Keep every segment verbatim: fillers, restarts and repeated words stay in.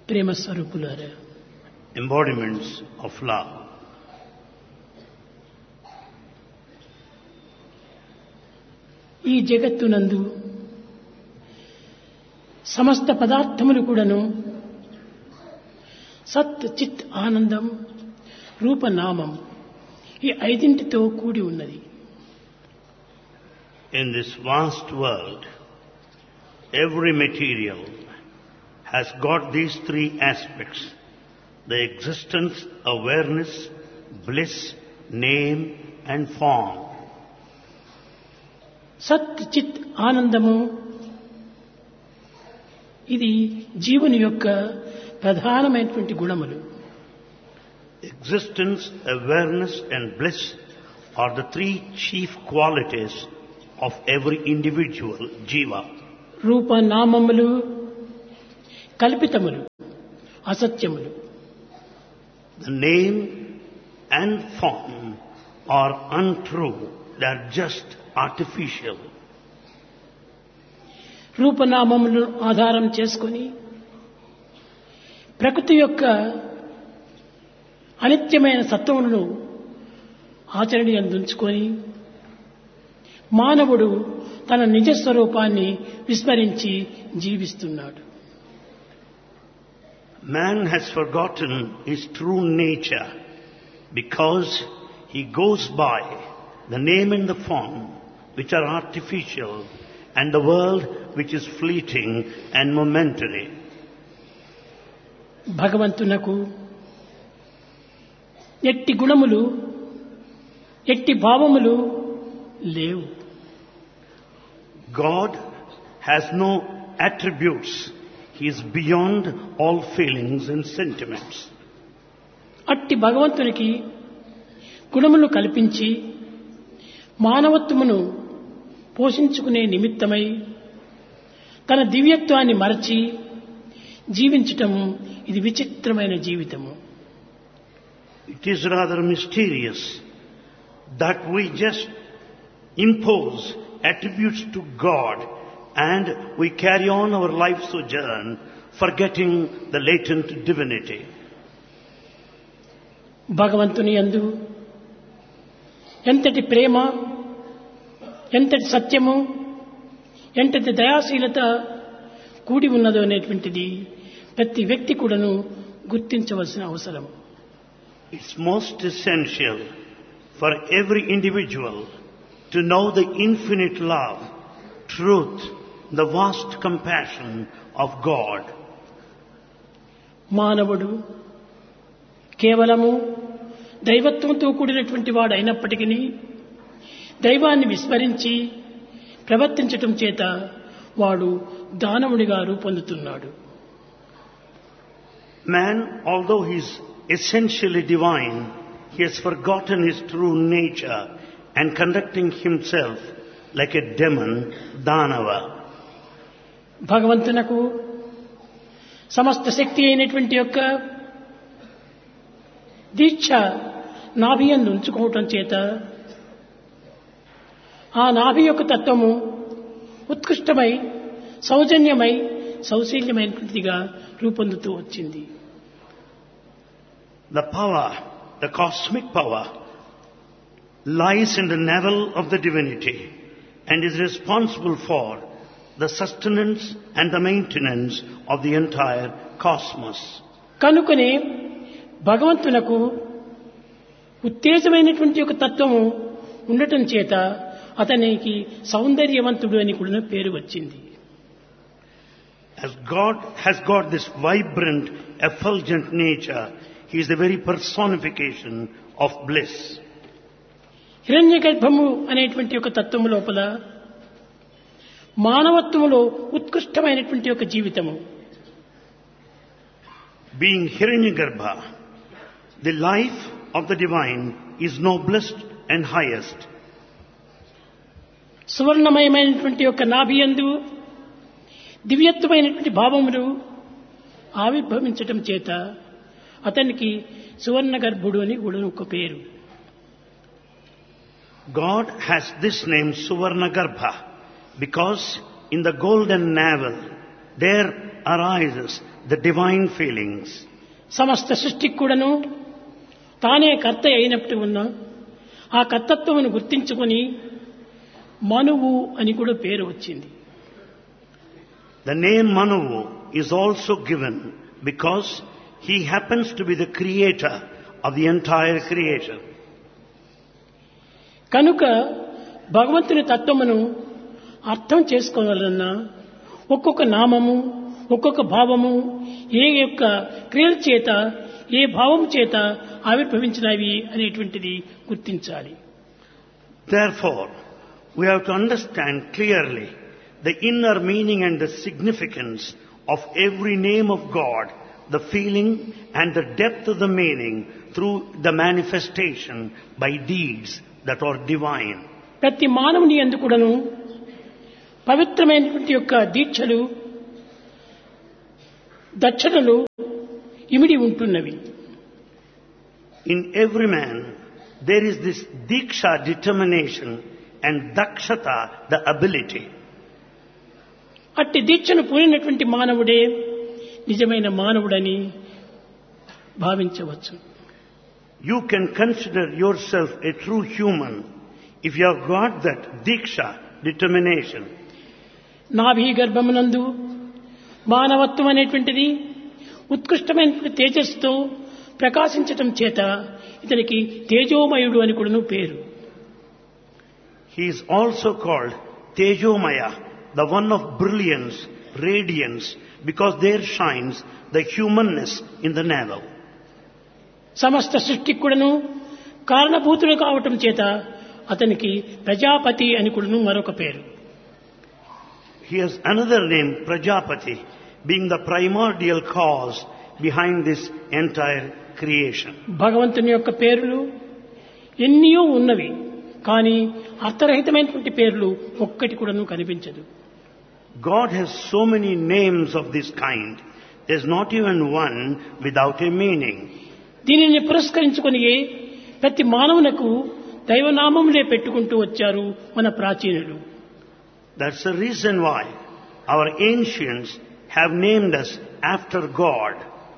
ప్రేమ స్వరూపులారా, embodiments of love. ఈ జగత్తునందు సమస్త పదార్థములు కూడాను సత్ చిత్ ఆనందం రూపనామం ఈ ఐదింటితో కూడి ఉన్నది. In this vast world, every material has got these three aspects: the existence, awareness, bliss, name and form. సత్ చిత్ ఆనందము ఇది జీవుని యొక్క ప్రధానమైనటువంటి గుణములు. Existence, awareness and bliss are the three chief qualities of every individual jiva. రూప నామములు కల్పితములు, అసత్యములు. The name and form are untrue, they are just artificial. రూపనామములను ఆధారం చేసుకొని ప్రకృతి యొక్క అనిత్యమైన సత్వములను ఆచరణయందుంచుకొని మానవుడు తన నిజస్వరూపాన్ని విస్మరించి జీవిస్తున్నాడు. Man has forgotten his true nature because he goes by the name and the form which are artificial and the world which is fleeting and momentary. భగవంతునకు ఎట్టి గుణములు ఎట్టి భావములు లేవు. God has no attributes. He is beyond all feelings and sentiments. అట్టి భగవంతునికి గుణములు కల్పించి మానవత్వమును పోషించుకునే నిమిత్తమై తన దివ్యత్వాన్ని మరచి జీవించటము ఇది విచిత్రమైన జీవితము. It is rather mysterious that we just impose attributes to God and we carry on our life sojourn forgetting the latent divinity. భగవంతుని యందు ఎంతటి ప్రేమ, ఎంతటి సత్యము, ఎంతటి దయాశీలత కూడి ఉన్నదో అనేటువంటిది ప్రతి వ్యక్తి కూడాను గుర్తించవలసిన అవసరం. It's most essential for every individual to know the infinite love, truth, the vast compassion of God. మానవుడు కేవలము దైవత్వంతో కూడినటువంటి వాడు అయినప్పటికీ దైవాన్ని విస్మరించి ప్రవర్తించటం చేత వాడు దానవుడిగా రూపొందుతున్నాడు. Man, although he is essentially divine, he has forgotten his true nature and conducting himself like a demon, Danava. భగవంతునకు సమస్త శక్తి అయినటువంటి యొక్క దీక్ష నాభియందు ఉంచుకోవటం చేత ఆ నాభి యొక్క తత్వము ఉత్కృష్టమై సౌజన్యమై సౌశీల్యమైనటువంటిదిగా రూపొందుతూ వచ్చింది. The power, the cosmic power, lies in the navel of the divinity and is responsible for the sustenance and the maintenance of the entire cosmos. కనుకనే భగవంతునకు ఉత్తేజమైనటువంటి ఒక తత్వము ఉండటం చేత అతనికి సౌందర్యవంతుడు అని కూడా పేరు వచ్చింది. As God has got this vibrant, effulgent nature, He is the very personification of bliss. హిరణ్య గర్భము అనేటువంటి ఒక తత్వము లోపల మానవత్వములో ఉత్కృష్టమైనటువంటి ఒక జీవితము. Being Hiranyagarbha, the life of the divine is noblest and highest. సువర్ణమయమైనటువంటి ఒక నాభియందు దివ్యత్వమైనటువంటి భావములు ఆవిర్భవించటం చేత అతనికి సువర్ణ గర్భుడు అని కూడా ఒక పేరు. God has this name Suvarnagarbha because in the golden navel there arises the divine feelings. సమస్త సృష్టికి కూడాను తానే కర్త అయినట్టు ఉన్న ఆ కర్తత్వమును గుర్తించుకొని మనువు అని కూడా పేరు వచ్చింది. The name Manu is also given because he happens to be the creator of the entire creation. కనుక భగవంతుని తత్వమును అర్థం చేసుకోవాలన్నా ఒక్కొక్క నామము ఒక్కొక్క భావము ఏ యొక్క క్రియల చేత ఏ భావం చేత ఆవిర్భవించినవి అనేటువంటిది గుర్తించాలి. Therefore, we have to understand clearly the inner meaning and the significance of every name of God, the feeling and the depth of the meaning through the manifestation by deeds that are divine. ప్రతి మానవుని యందు కూడాను పవిత్రమైనటువంటి యొక్క దీక్షలు దక్షతలు ఇమిడి ఉంటున్నవి. In every man there is this diksha, determination, and dakshata, the ability. అట్టి దీక్షను పూరినటువంటి మానవుడే నిజమైన మానవుడని భావించవచ్చు. You can consider yourself a true human if you have got that diksha, determination. నాభి గర్భమునందు మానవత్వం అనేటువంటిది ఉత్కృష్టమైనటువంటి తేజస్సుతో ప్రకాశించటం చేత ఇతనికి తేజోమయుడు అని కూడాను పేరు. He is also called Tejomaya, the one of brilliance, radiance, because there shines the humanness in the navel. సమస్త సృష్టికి కూడాను కారణభూతుడు కావటం చేత అతనికి ప్రజాపతి అని కూడాను మరొక పేరు. He has another name, Prajapati, being the primordial cause behind this entire creation. భగవంతుని యొక్క పేర్లు ఎన్నో ఉన్నవి, కానీ అర్థరహితమైనటువంటి పేర్లు ఒక్కటి కూడాను కనిపించదు. God has so many names of this kind. There's not even one without a meaning. దీనిని పురస్కరించుకొని ప్రతి మానవునకు దైవనామములే పెట్టుకుంటూ వచ్చారు మన ప్రాచీనులు. That's the reason why our ancients have named us after God.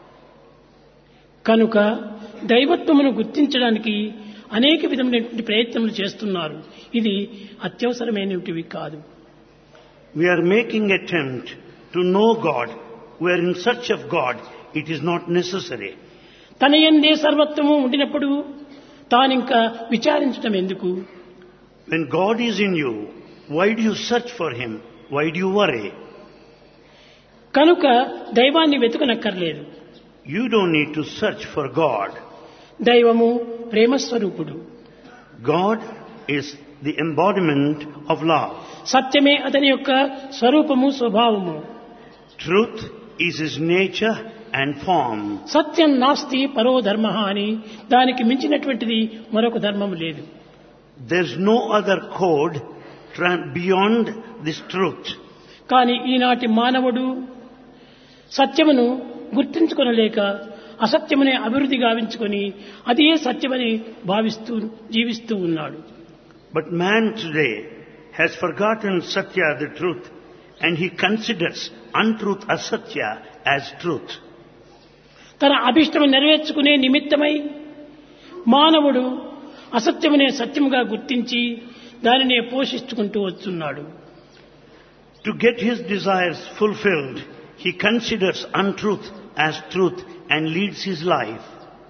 కనుక దైవత్వమును గుర్తించడానికి అనేక విధమైనటువంటి ప్రయత్నములు చేస్తున్నారు. ఇది అత్యవసరమైనవి కాదు. We are making attempt to know God. We are in search of God. It is not necessary. తన యందే సర్వత్వము ఉండినప్పుడు తానింకా విచారించటం ఎందుకు? When God is in you, why do you search for Him? Why do you worry? కనుక దైవాన్ని వెతుకనక్కర్లేదు. You don't need to search for God. దైవము ప్రేమస్వరూపుడు. God is the embodiment of love. సత్యమే అతని యొక్క స్వరూపము స్వభావము. Truth is His nature and form. సత్యం నాస్తి పరో ధర్మ అని దానికి మించినటువంటిది మరొక ధర్మము లేదు. There's no other code beyond this truth. కానీ ఈనాటి మానవుడు సత్యమును గుర్తించుకొనలేక అసత్యమునే అభివృద్ధి గావించుకొని అదే సత్యమని భావిస్తూ జీవిస్తూ ఉన్నాడు. But man today has forgotten Satya, the truth, and he considers untruth, asatya, as truth. తన అభిష్టము నెరవేర్చుకునే నిమిత్తమై మానవుడు అసత్యమునే సత్యముగా గుర్తించి దానినే పోషించుకుంటూ వస్తున్నాడు. To get his desires fulfilled, he considers untruth as truth and leads his life.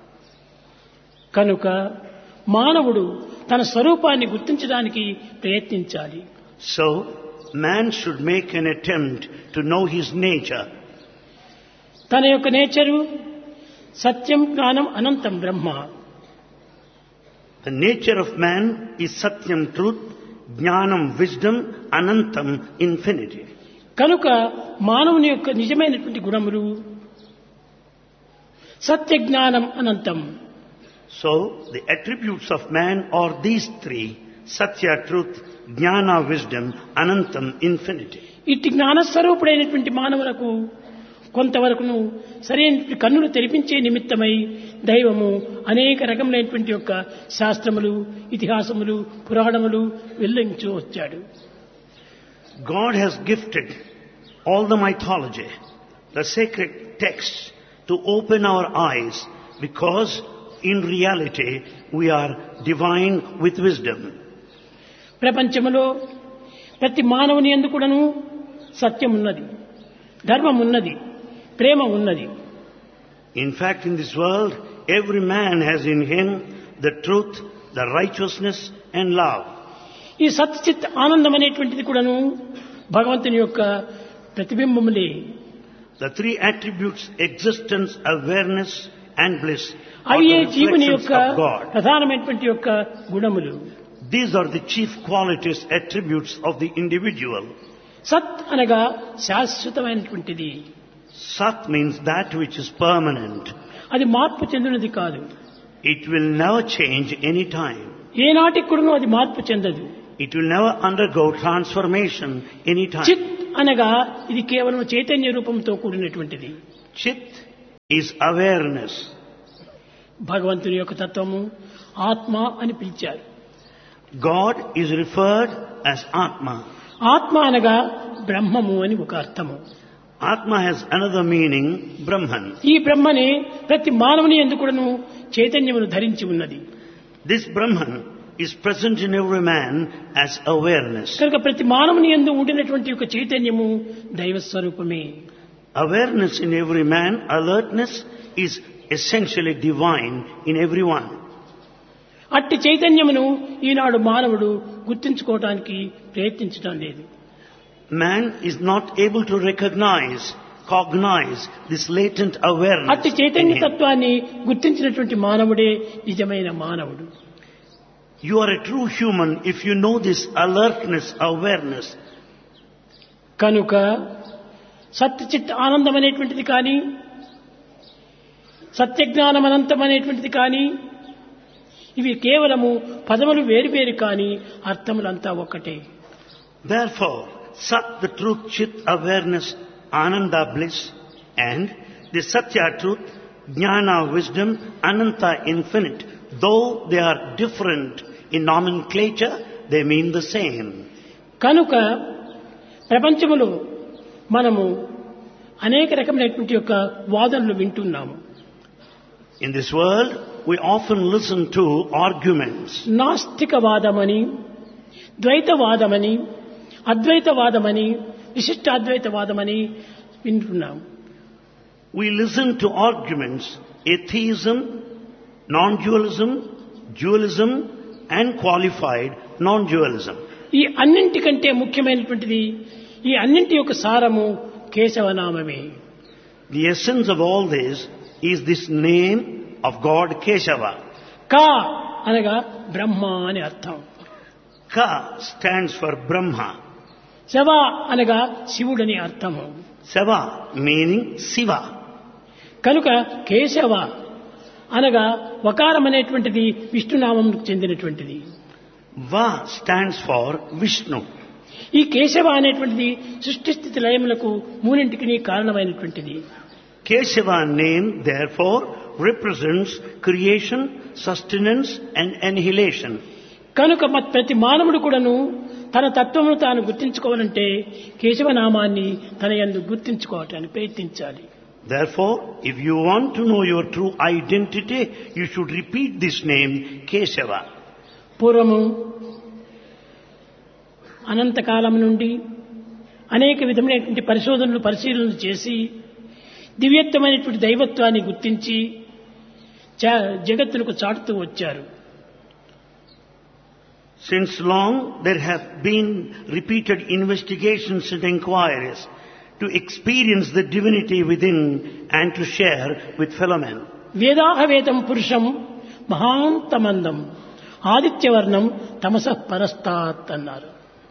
కనుక మానవుడు తన స్వరూపాన్ని గుర్తించడానికి ప్రయత్నించాలి. So, man should make an attempt to know his nature. తన యొక్క నేచరు సత్యం, జ్ఞానం, అనంతం బ్రహ్మ. The nature of man is satyam, truth, jnanam, wisdom, anantam, infinity. కనుక మానవుని యొక్క నిజమైనటువంటి గుణములు సత్య, జ్ఞానం, అనంతం. So, the attributes of man are these three: satya, truth, jnana, wisdom, anantam, infinity. ఇట్టి జ్ఞానస్వరూపుడైనటువంటి మానవులకు కొంతవరకును సరైన కన్నులు తెరిపించే నిమిత్తమై దైవము అనేక రకములైనటువంటి యొక్క శాస్త్రములు, ఇతిహాసములు, పురాణములు వెల్లించు వచ్చాడు. God has gifted all the mythology the sacred texts to open our eyes, because in reality we are divine with wisdom. ప్రపంచంలో ప్రతి మానవుని యందు కూడాను సత్యం ఉన్నది, ధర్మం ఉన్నది, ప్రేమ ఉన్నది. In fact, in this world, every man has in him the truth, the righteousness and love. ఈ సత్చిత్ ఆనందం అనేటువంటిది కూడాను భగవంతుని యొక్క ప్రతిబింబములే. The three attributes, existence, awareness and bliss, are అవి the జీవుని reflections యొక్క of God. ప్రధానమైనటువంటి యొక్క గుణములు. These are the chief qualities, attributes of the individual. సత్ అనగా శాశ్వతమైనటువంటిది. Sat means that which is permanent. అది మార్పు చెందినది కాదు. It will never change any time. ఏనాటికి కూడాను అది మార్పు చెందదు. It will never undergo transformation any time. చిత్ అనగా ఇది కేవలం చైతన్య రూపంతో కూడినటువంటిది. Chit is awareness. భగవంతుని యొక్క తత్వము ఆత్మ అని పిలిచారు. God is referred as Atma. ఆత్మ అనగా బ్రహ్మము అని ఒక అర్థము. Atma has another meaning, Brahman. ఈ బ్రహ్మనే ప్రతి మానవుని యందు కూడాను చైతన్యమును ధరించి ఉన్నది. This Brahman is present in every man as awareness. కనుక ప్రతి మానవుని యందు ఉండినటువంటి ఒక చైతన్యము దైవ స్వరూపమే. Awareness in every man, alertness is essentially divine in everyone. అట్టి చైతన్యమును ఈనాడు మానవుడు గుర్తించుకోవడానికి ప్రయత్నించడం లేదు. Man is not able to recognize, cognize this latent awareness అట్టి in చైతన్య him. తత్వాన్ని గుర్తించినటువంటి మానవుడే నిజమైన మానవుడు. You are a true human if you know this alertness, awareness. కనుక సత్యచిత్ ఆనందం అనేటువంటిది కానీ, సత్యజ్ఞానం అనంతం అనేటువంటిది కానీ, ఇవి కేవలము పదములు వేరువేరు కానీ అర్థములంతా ఒక్కటే. Therefore, Sat, the truth, Chit, awareness, Ananda, bliss, and the Satya, truth, Jnana, wisdom, Ananta, infinite. Though they are different in nomenclature, they mean the same. కనుక ప్రపంచములో మనము అనేక రకమైనటువంటి యొక్క వాదనలు వింటున్నాము. In this world, we often listen to arguments. నాస్తికవాదమని, ద్వైతవాదమని, అద్వైతవాదమని, విశిష్టాద్వైతవాదమని వింటున్నాం. We listen to arguments, atheism, non-dualism, dualism, and qualified non-dualism. ఈ అన్నింటికంటే ముఖ్యమైనటువంటిది, ఈ అన్నింటి యొక్క సారము కేశవనామమే. The essence of all this is this name of God, Keshava. కా అనగా బ్రహ్మ అని అర్థం. Ka stands for Brahma. శవ అనగా శివుడని అర్థము. Seva meaning Siva. కనుక కేశవ అనగా వకారం అనేటువంటిది విష్ణునామంకు చెందినటువంటిది. Va stands for Vishnu. ఈ కేశవ అనేటువంటిది సృష్టి స్థితి లయములకు మూడింటికి కారణమైనటువంటిది. Keshava name therefore represents creation, sustenance and annihilation. కనుక మత్ ప్రతి మానవుడు కూడాను తన తత్వమును తాను గుర్తించుకోవాలంటే కేశవనామాన్ని తన యందు గుర్తించుకోవటానికి ప్రయత్నించాలి. Therefore, if you want to know your true identity, you should repeat this name, Keshava. పూర్వము అనంతకాలం నుండి అనేక విధమైనటువంటి పరిశోధనలు పరిశీలనలు చేసి దివ్యత్వమైనటువంటి దైవత్వాన్ని గుర్తించి జగత్తులకు చాటుతూ వచ్చారు. Since long there have been repeated investigations and inquiries to experience the divinity within and to share with fellow men. వేదాహవేదం పురుషం మహాంతమందం ఆదిత్యవర్ణం తమసః పరస్తాత్ అన్నారు.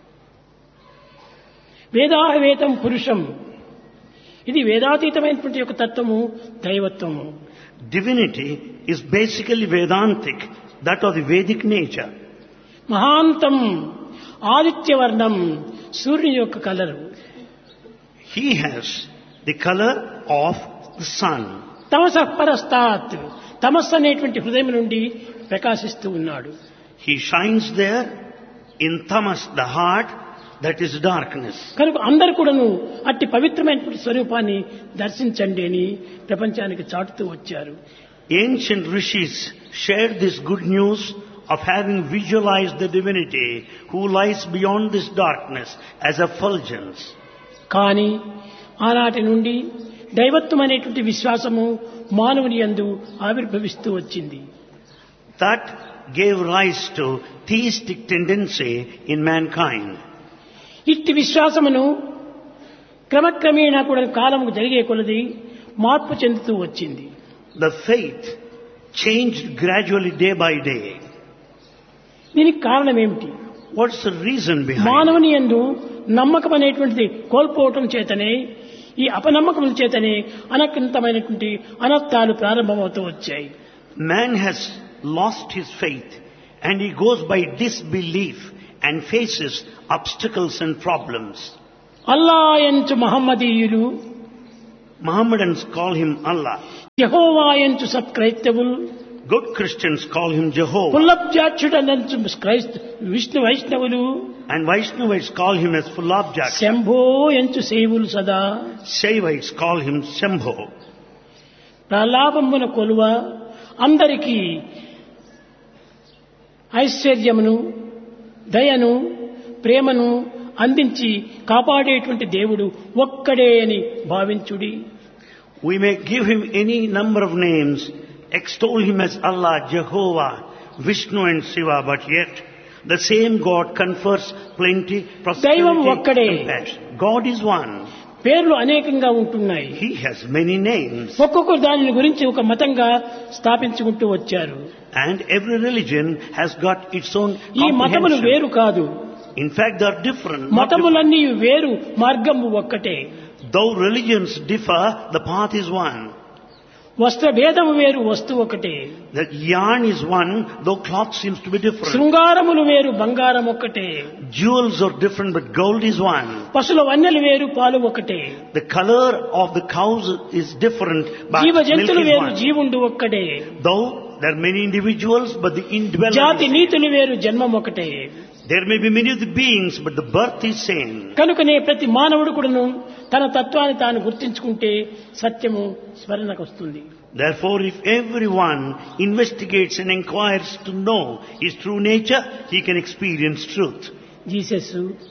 వేదాహవేదం పురుషం, ఇది వేదాతీతమైనటువంటి యొక్క తత్వము, దైవత్వము. Divinity is basically Vedantic, that of the Vedic nature. మహాంతం ఆదిత్యవర్ణం, సూర్యుని యొక్క colour. He has the color of the sun. తమసః పరస్తాత్, తమస్సు అనేటువంటి హృదయం నుండి ప్రకాశిస్తూ ఉన్నాడు. He shines there in tamas, the heart. that is darkness. కనుక అందరూ కూడాను అట్టి పవిత్రమైనటువంటి స్వరూపాన్ని దర్శించండి అని ప్రపంచానికి చాటుతూ వచ్చారు. Ancient rishis shared this good news of having visualized the divinity who lies beyond this darkness as effulgence. కానీ ఆనాటి నుండి దైవత్వం అనేటువంటి విశ్వాసము మానవుని యందు ఆవిర్భవిస్తూ వచ్చింది. That gave rise to theistic tendency in mankind. ఇట్టి విశ్వాసమును క్రమక్రమేణా కూడా కాలము జరిగే కొలది మార్పు చెందుతూ వచ్చింది. The faith changed gradually day by day. దీనికి కారణం ఏమిటి? What's the reason behind it? మానవుని యందు నమ్మకం అనేటువంటిది కోల్పోవటం చేతనే, ఈ అపనమ్మకం చేతనే అనకంతమైనటువంటి అనర్థాలు ప్రారంభమవుతూ వచ్చాయి. Man has lost his faith and he goes by disbelief and faces obstacles and problems. Allah ఎంచు మహమ్మదీయులు, Mohammedans call him Allah. Jehovah ఎంచు సత్క్రైస్తవులు, Good Christians call him Jehovah. పుల్లబ్జాక్షుడనంచు క్రైస్త Vishnu వైష్ణవులు, And Vaishnavites call him as Fullabjak. Shambho ఎంచు సేవులు సదా, Shaivites call him Shambho. ప్రలాపమున కొలువ అందరికీ ఐశ్వర్యమును, దయను, ప్రేమను అందించి కాపాడేటువంటి దేవుడు ఒక్కడే అని భావించుడి. We may give him any number of names, extol him as Allah, Jehovah, Vishnu and Shiva, but yet the same God confers plenty, దైవం prosperity, ఒక్కడే. compassion. God is one. పేర్లు అనేకంగా ఉంటున్నాయి. He has many names. ఒక్కొక్క దానిని గురించి ఒక మతంగా స్థాపించుకుంటూ వచ్చారు. And every religion has got its own ఈ మతములు comprehension. వేరు కాదు. In fact, they are different. not different. మతములన్నీ వేరు, మార్గము ఒక్కటే. Though religions differ, the path is one. వస్త్ర భేదము వేరు, వస్తువు ఒకటే. The yarn is one, though cloth seems to be different. శృంగారములు వేరు, బంగారం ఒక్కటే. Jewels are different, but gold is one. పశుల వన్నెలు వేరు, పాలు ఒకటే. The color of the cows is different, but జీవ milk జంతువులు is వేరు, one. జీవుండు ఒక్కడే. Though there are many individuals, but the indwelling జాతి is same. నీతులు వేరు, జన్మం ఒకటే. There may be many of the beings, but the birth is same. కనుకనే ప్రతి మానవుడు కూడాను తన తత్వాన్ని తాను గుర్తించుకుంటే సత్యము స్మరణకు వస్తుంది. Therefore, if everyone investigates and inquires to know his true nature, he can experience truth. Jesus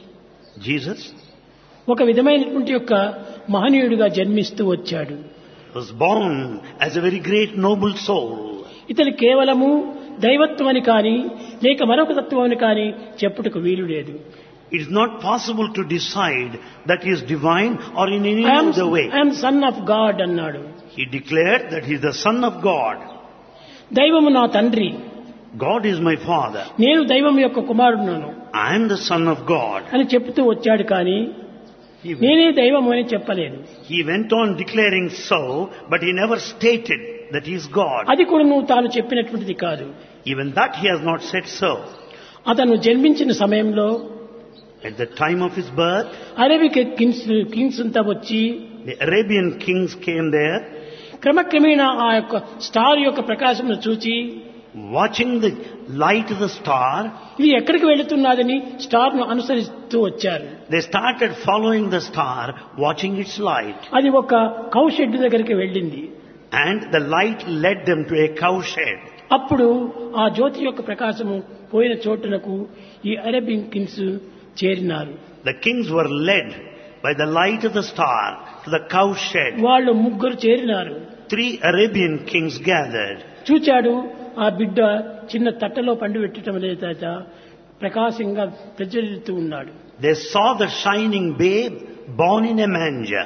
Jesus ఒక విధమైనటువంటి యొక్క మహనీయుడిగా జన్మిస్తూ వచ్చాడు. was born as a very great noble soul. ఇతను కేవలము దైవత్వం అని కానీ లేక మరొక తత్వం అని కానీ చెప్పుటకు వీలు లేదు. It is not possible to decide that he is divine or in any other way. I'm son of God అన్నాడు. He declared that he is the son of God. దైవము నా తండ్రి, God is my father. నేను దైవం యొక్క కుమారుడును I am the son of God. అని చెప్తూ వచ్చాడు. కానీ He, నేనే దైవము అని చెప్పలేదు. he went on declaring so, but he never stated that he is God. అది కూడా నువ్వు తాను చెప్పినటువంటిది కాదు. Even that he has not said so. అతను జన్మించిన సమయంలో At the time of his birth, Arabic Kings Kings అంతా వచ్చి the Arabian kings came there, క్రమక్రమేణా ఆ యొక్క స్టార్ యొక్క ప్రకాశమును చూచి watching the light of the star. ఇది ఎక్కడికి వెళుతున్నదని స్టార్ ను అనుసరిస్తూ వచ్చారు. They started following the star, watching its light. అది ఒక కౌ షెడ్ దగ్గరికి వెళ్ళింది. And the light led them to a cow shed. అప్పుడు ఆ జ్యోతి యొక్క ప్రకాశము పోయిన చోటునకు ఈ Arabian Kings చేరినారు. The kings were led by the light of the star to the cow shed. వాళ్ళు ముగ్గురు చేరినారు. Three Arabian kings gathered. చూచాడు ఆ బిడ్డ చిన్న తట్టలో పండు పెట్టడం లేదట, ప్రకాశంగా ప్రజ్వలిస్తూ ఉన్నాడు. They saw the shining babe born in a manger.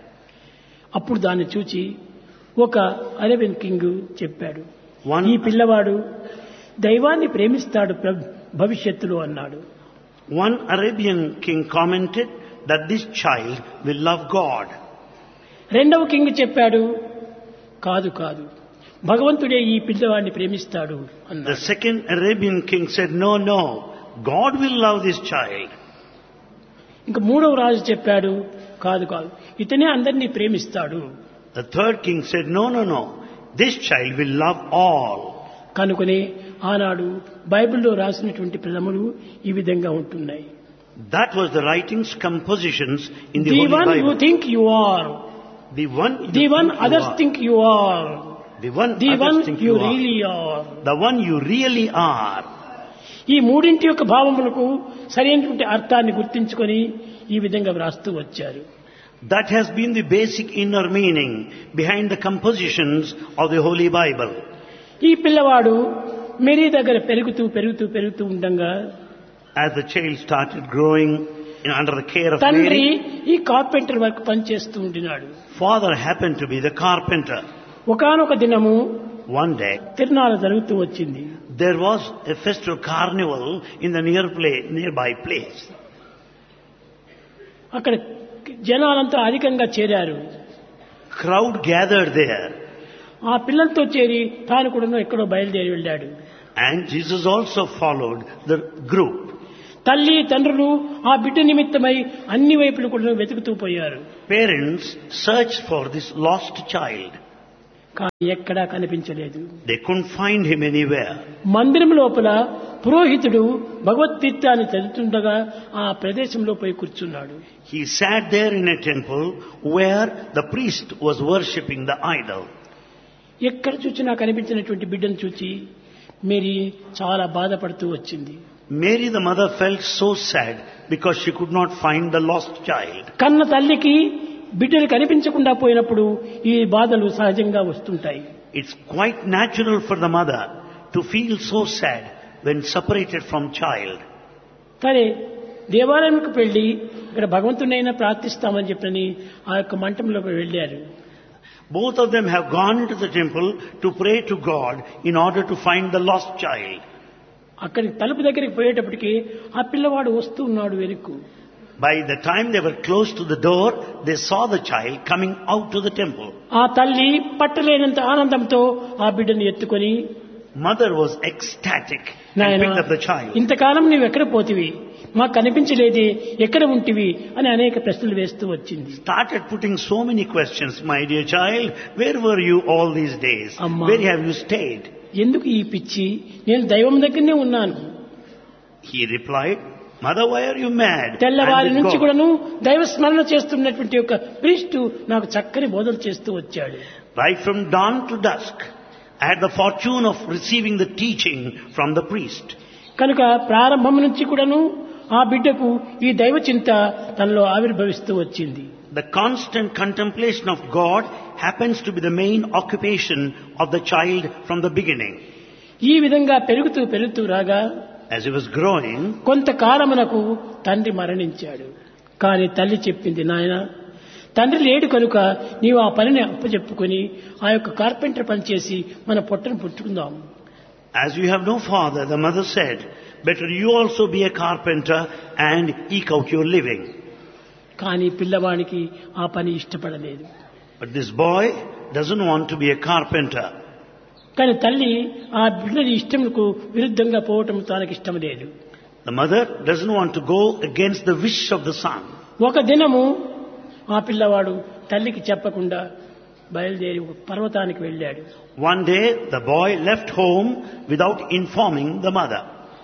అప్పుడు దాన్ని చూచి ఒక అరేబియన్ కింగ్ చెప్పాడు, One, ఈ పిల్లవాడు దైవాన్ని ప్రేమిస్తాడు ప్ర- భవిష్యత్తులో అన్నాడు. one Arabian king commented that this child will love God. రెండవ కింగ్ చెప్పాడు, కాదు కాదు భగవంతుడే ఈ పిల్లవాడిని ప్రేమిస్తాడు The అన్నాడు. second Arabian king said, no, no, God will love this child. ఇంకా మూడవ రాజు చెప్పాడు, కాదు కాదు ఇతనే అందరినీ ప్రేమిస్తాడు. The third king said, no, no, no, this child will love all. కనుకనే ఆనాడు బైబిల్లో రాసినటువంటి ప్రథములు ఈ విధంగా ఉంటున్నాయి. That was the writings, compositions in the The Holy one you Bible. think you are, The one you the one think you others are. think you are, The one the others one think you you are. really are. The one you really are. ఈ మూడింటి యొక్క భావములకు సరైనటువంటి అర్థాన్ని గుర్తించుకొని ఈ విధంగా వ్రాస్తూ వచ్చారు. That has been the basic inner meaning behind the compositions of the Holy Bible. ఈ పిల్లవాడు మేరీ దగ్గర పెరుగుతూ పెరుగుతూ పెరుగుతూ ఉండగా As the child started growing in, under the care of తండ్రి Mary, ఈ కార్పెంటర్ వర్క్ పనిచేస్తూ ఉండినాడు. father happened to be the carpenter. ఒకానొక దినము One day, తిరునాళ్ళ జరుగుతూ వచ్చింది. there was a festival carnival in the near place, nearby place. అక్కడ జనాలంతా అధికంగా చేరారు. Crowd gathered there, ఆ పిల్లలతో చేరి తాను కూడా ఎక్కడో బయలుదేరి వెళ్ళాడు. and Jesus also followed the group. తల్లి తండ్రులు ఆ బిడ్డ నిమిత్తమై అన్ని వైపులు కూడా వెతుకుతూ పోయారు. Parents searched for this lost child. కానీ ఎక్కడా కనిపించలేదు. They couldn't find him anywhere. మందిరం లోపల పురోహితుడు భగవద్గీతాన్ని చదువుతుండగా ఆ ప్రదేశంలో పోయి కూర్చున్నాడు. He sat there in a temple where the priest was worshipping the idol. ఎక్కడ చూసినా కనిపించినటువంటి బిడ్డను చూచి మేరీ చాలా బాధపడుతూ వచ్చింది. Mary the mother felt so sad because she could not find the lost child. కన్న తల్లికి బిడ్డలు కనిపించకుండా పోయినప్పుడు ఈ బాధలు సహజంగా వస్తుంటాయి. It's quite natural for the mother to feel so sad when separated from child. సరే దేవాలయంకి వెళ్ళి ఇక్కడ భగవంతునైనా ప్రార్థిస్తామని చెప్పని ఆ యొక్క మంటంలోకి వెళ్ళారు. Both of them have gone into the temple to pray to God in order to find the lost child. అక్కడికి తలుపు దగ్గరికి పోయేటప్పటికి ఆ పిల్లవాడు వస్తూ ఉన్నాడు వెనుక్కు. By the time they were close to the door, they saw the child coming out to the temple. ఆ తల్లి పట్టలేనంత ఆనందంతో ఆ బిడ్డను ఎత్తుకొని, Mother was ecstatic and నాయనా picked up the child. ఇంతకాలం నీవు ఎక్కడ పోతివి, మాకు కనిపించలేదే, ఎక్కడ ఉంటివి అని అనేక ప్రశ్నలు వేస్తూ వచ్చింది. Started putting so many questions. My dear child, where were you all these days? Amma. Where have you stayed? ఎందుకు ఈ పిచ్చి, నేను దైవం దగ్గరనే ఉన్నాను. He replied, Mother, why are you mad? తెల్లవారి I'm with నుంచి God. కూడాను దైవ స్మరణ చేస్తున్నటువంటి యొక్క ప్రీస్టు నాకు చక్కని బోధన చేస్తూ వచ్చాడు. Right from dawn to dusk, I had the fortune of receiving the teaching from the priest. కనుక ప్రారంభం నుంచి కూడాను ఆ బిడ్డకు ఈ దైవ చింత తనలో ఆవిర్భవిస్తూ వచ్చింది. The constant contemplation of God happens to be the main occupation of the child from the beginning. ఈ విధంగా పెరుగుతూ పెరుగుతూ రాగా As he was growing, కొంతకాలమునకు తండ్రి మరణించాడు. కానీ తల్లి చెప్పింది, నాయన తండ్రి లేడు కనుక నీవు ఆ పనిని అప్పచెప్పుకొని ఆ యొక్క కార్పెంటర్ పని చేసి మన పొట్టను పుట్టుకుందాం. as you have no father, the mother said, better you also be a carpenter and eke out your living. కానీ పిల్లవానికి ఆ పని ఇష్టపడలేదు. But this boy doesn't want to be a carpenter. కానీ తల్లి ఆ బిడ్డని ఇష్టంకు విరుద్ధంగా పోవటం తనకి ఇష్టం లేదు. The mother doesn't want to go against the wish of the son. ఒక దినము ఆ పిల్లవాడు తల్లికి చెప్పకుండా బయలుదేరి ఒక పర్వతానికి వెళ్ళాడు. One day the boy left home without informing the mother.